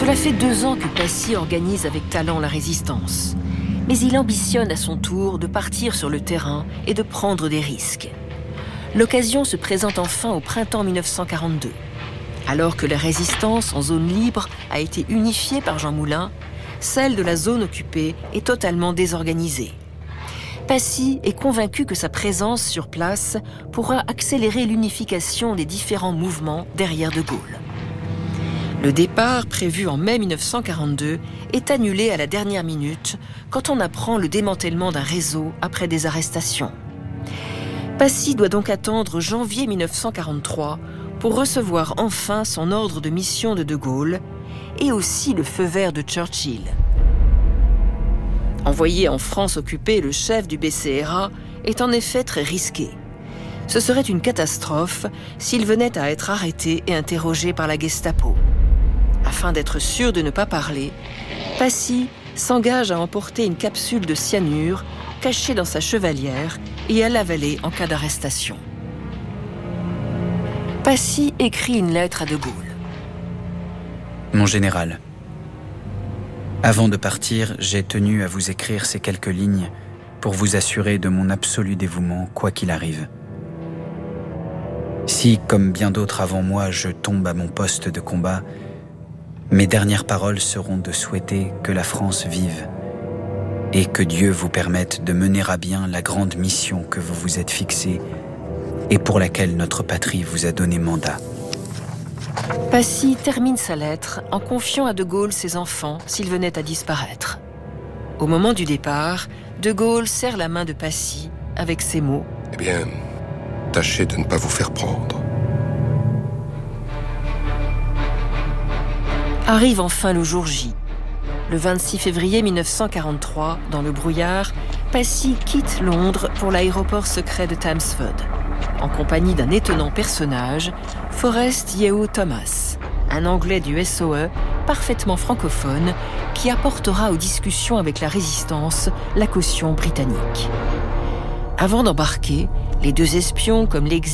Cela fait 2 ans que Passy organise avec talent la résistance. Mais il ambitionne à son tour de partir sur le terrain et de prendre des risques. L'occasion se présente enfin au printemps 1942. Alors que la résistance en zone libre a été unifiée par Jean Moulin, celle de la zone occupée est totalement désorganisée. Passy est convaincu que sa présence sur place pourra accélérer l'unification des différents mouvements derrière De Gaulle. Le départ, prévu en mai 1942, est annulé à la dernière minute quand on apprend le démantèlement d'un réseau après des arrestations. Passy doit donc attendre janvier 1943 pour recevoir enfin son ordre de mission de De Gaulle et aussi le feu vert de Churchill. Envoyer en France occupée le chef du BCRA est en effet très risqué. Ce serait une catastrophe s'il venait à être arrêté et interrogé par la Gestapo. Afin d'être sûr de ne pas parler, Passy s'engage à emporter une capsule de cyanure cachée dans sa chevalière et à l'avaler en cas d'arrestation. Passy écrit une lettre à De Gaulle. Mon général, avant de partir, j'ai tenu à vous écrire ces quelques lignes pour vous assurer de mon absolu dévouement, quoi qu'il arrive. Si, comme bien d'autres avant moi, je tombe à mon poste de combat, mes dernières paroles seront de souhaiter que la France vive et que Dieu vous permette de mener à bien la grande mission que vous vous êtes fixée et pour laquelle notre patrie vous a donné mandat. Passy termine sa lettre en confiant à De Gaulle ses enfants s'il venait à disparaître. Au moment du départ, De Gaulle serre la main de Passy avec ces mots « Eh bien, tâchez de ne pas vous faire prendre. » Arrive enfin le jour J. Le 26 février 1943, dans le brouillard, Passy quitte Londres pour l'aéroport secret de Thamesford, en compagnie d'un étonnant personnage, Forrest Yeo Thomas, un Anglais du SOE parfaitement francophone qui apportera aux discussions avec la résistance la caution britannique. Avant d'embarquer, les 2 espions comme l'exil